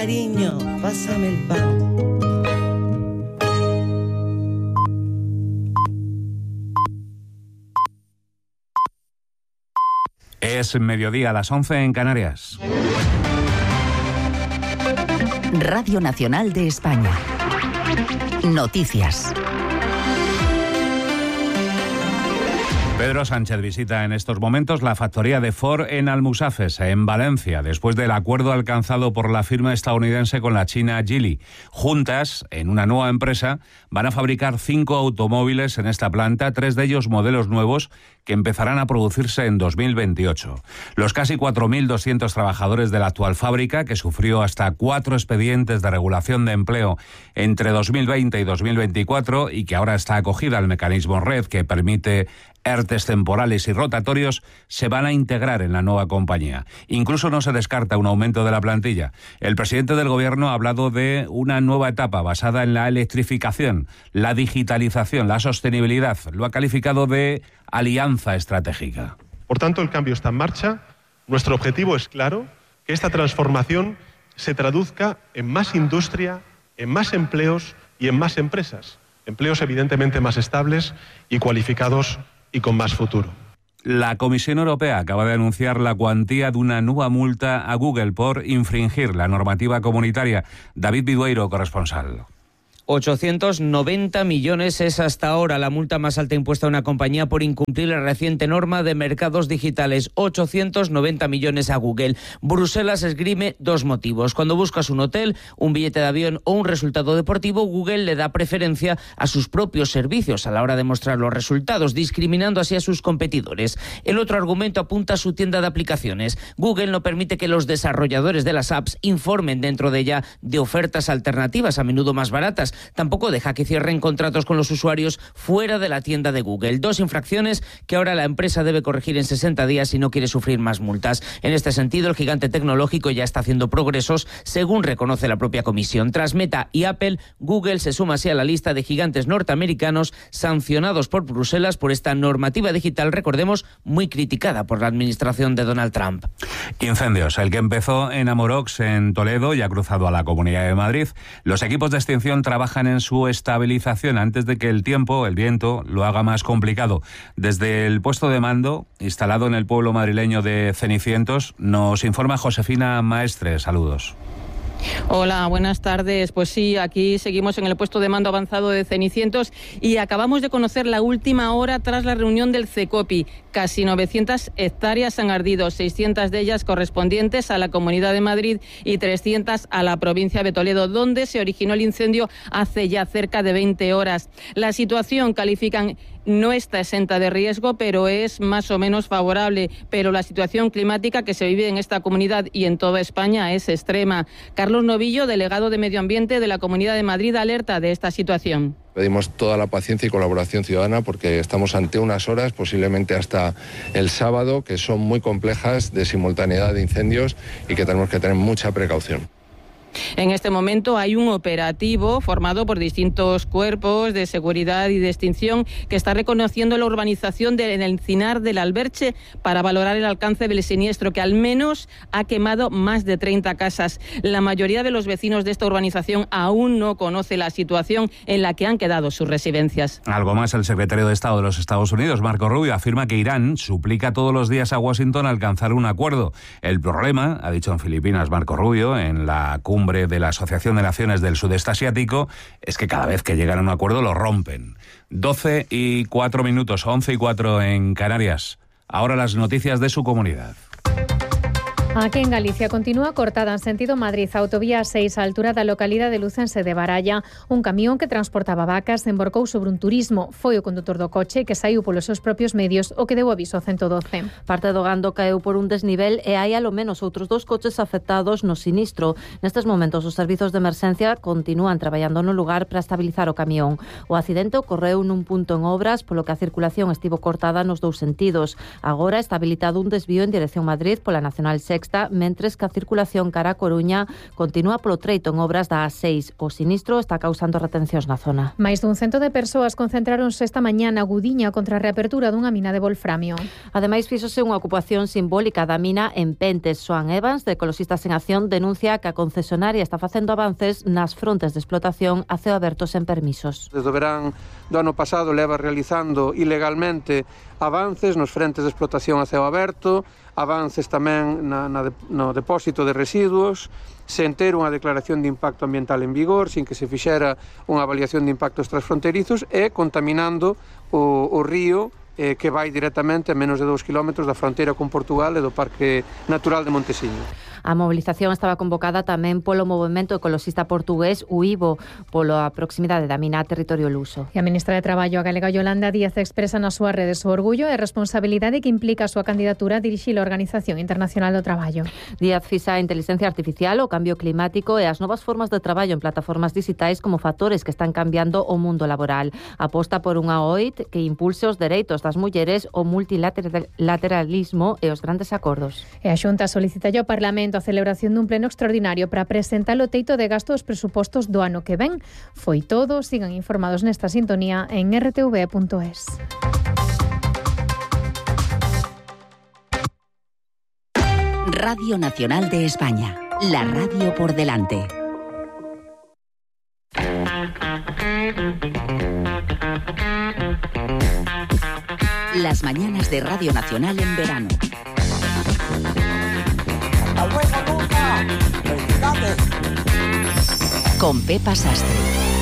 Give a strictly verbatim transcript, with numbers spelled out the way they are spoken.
cariño, pásame el pan. Es mediodía, a las once en Canarias. Radio Nacional de España. Noticias. Pedro Sánchez visita en estos momentos la factoría de Ford en Almusafes, en Valencia, después del acuerdo alcanzado por la firma estadounidense con la china Geely. Juntas, en una nueva empresa, van a fabricar cinco automóviles en esta planta, tres de ellos modelos nuevos que empezarán a producirse en dos mil veintiocho. Los casi cuatro mil doscientos trabajadores de la actual fábrica, que sufrió hasta cuatro expedientes de regulación de empleo entre dos mil veinte y dos mil veinticuatro y que ahora está acogida al mecanismo RED, que permite ERTES temporales y rotatorios, se van a integrar en la nueva compañía. Incluso no se descarta un aumento de la plantilla. El presidente del Gobierno ha hablado de una nueva etapa basada en la electrificación, la digitalización, la sostenibilidad. Lo ha calificado de alianza estratégica. Por tanto, el cambio está en marcha. Nuestro objetivo es claro, que esta transformación se traduzca en más industria, en más empleos y en más empresas. Empleos evidentemente más estables y cualificados y con más futuro. La Comisión Europea acaba de anunciar la cuantía de una nueva multa a Google por infringir la normativa comunitaria. David Vidueiro, corresponsal. ochocientos noventa millones es hasta ahora la multa más alta impuesta a una compañía por incumplir la reciente norma de mercados digitales. ochocientos noventa millones a Google. Bruselas esgrime dos motivos. Cuando buscas un hotel, un billete de avión o un resultado deportivo, Google le da preferencia a sus propios servicios a la hora de mostrar los resultados, discriminando así a sus competidores. El otro argumento apunta a su tienda de aplicaciones. Google no permite que los desarrolladores de las apps informen dentro de ella de ofertas alternativas, a menudo más baratas. Tampoco deja que cierren contratos con los usuarios fuera de la tienda de Google. Dos infracciones que ahora la empresa debe corregir en sesenta días si no quiere sufrir más multas. En este sentido, el gigante tecnológico ya está haciendo progresos, según reconoce la propia comisión. Tras Meta y Apple, Google se suma así a la lista de gigantes norteamericanos sancionados por Bruselas por esta normativa digital, recordemos, muy criticada por la administración de Donald Trump. Incendios. El que empezó en Amorox, en Toledo, y ha cruzado a la Comunidad de Madrid. Los equipos de extinción trabajan en su estabilización antes de que el tiempo, el viento, lo haga más complicado. Desde el puesto de mando, instalado en el pueblo madrileño de Cenicientos, nos informa Josefina Maestre. Saludos. Hola, buenas tardes. Pues sí, aquí seguimos en el puesto de mando avanzado de Cenicientos y acabamos de conocer la última hora tras la reunión del CECOPI. Casi novecientas hectáreas han ardido, seiscientas de ellas correspondientes a la Comunidad de Madrid y trescientas a la provincia de Toledo, donde se originó el incendio hace ya cerca de veinte horas. La situación, califican, no está exenta de riesgo, pero es más o menos favorable. Pero la situación climática que se vive en esta comunidad y en toda España es extrema. Carlos Novillo, delegado de Medio Ambiente de la Comunidad de Madrid, alerta de esta situación. Pedimos toda la paciencia y colaboración ciudadana porque estamos ante unas horas, posiblemente hasta el sábado, que son muy complejas, de simultaneidad de incendios y que tenemos que tener mucha precaución. En este momento hay un operativo formado por distintos cuerpos de seguridad y de extinción que está reconociendo la urbanización del Encinar del Alberche para valorar el alcance del siniestro, que al menos ha quemado más de treinta casas. La mayoría de los vecinos de esta urbanización aún no conoce la situación en la que han quedado sus residencias. Algo más, el secretario de Estado de los Estados Unidos, Marco Rubio, afirma que Irán suplica todos los días a Washington alcanzar un acuerdo. El problema, ha dicho en Filipinas Marco Rubio, en la cumbre de la Asociación de Naciones del Sudeste Asiático, es que cada vez que llegan a un acuerdo lo rompen. doce y cuatro minutos, once y cuatro en Canarias. Ahora las noticias de su comunidad. Aquí en Galicia continúa cortada en sentido Madrid, autovía seis, a altura da localidade de Lucense de Baralla. Un camión que transportaba vacas emborcou sobre un turismo. Foi o condutor do coche que saiu polos seus propios medios o que deu aviso ao ciento doce. Parte do gando caeu por un desnivel e hai alo menos outros dous coches afectados no sinistro. Nestes momentos os servizos de emerxencia continúan traballando no lugar para estabilizar o camión. O accidente ocorreu nun punto en obras, polo que a circulación estivo cortada nos dous sentidos. Agora está habilitado un desvío en dirección Madrid pola Nacional seis Sexta, mentres que a circulación cara a Coruña continúa polo treito en obras da A seis. O sinistro está causando retencións na zona. Máis dun cento de persoas concentráronse esta mañá na Gudiña contra a reapertura dunha mina de wolframio. Ademais, fíxose unha ocupación simbólica da mina en Pentes. Xoan Evans, de Ecoloxistas en Acción, denuncia que a concesionaria está facendo avances nas frontes de explotación a ceo aberto sen permisos. Desde o verán do ano pasado leva realizando ilegalmente avances nos frentes de explotación a ceo aberto, avances tamén na, na de, no depósito de residuos, sen ter unha declaración de impacto ambiental en vigor, sin que se fixera unha avaliación de impactos transfronterizos e contaminando o, o río eh, que vai directamente a menos de dous kilómetros da fronteira con Portugal e do Parque Natural de Montesiño. A mobilización estaba convocada tamén polo movemento ecoloxista portugués U I B O, pola proximidade da mina a territorio luso. E a ministra de Traballo, a galega Yolanda Díaz, expresa nas súas redes o orgullo e responsabilidade que implica a súa candidatura a dirixir a Organización Internacional do Traballo. Díaz fisa a inteligencia artificial, o cambio climático e as novas formas de traballo en plataformas digitais como factores que están cambiando o mundo laboral. Aposta por unha O I T que impulse os dereitos das mulleres, o multilateralismo e os grandes acordos. E a Xunta solicita ao Parlamento a celebración dun pleno extraordinario para presentar o teito de gasto dos presupostos do ano que ven. Foi todo, sigan informados nesta sintonía en r t v punto es. Radio Nacional de España, la radio por delante. Las mañanas de Radio Nacional en verano. Con Pepa Sastre.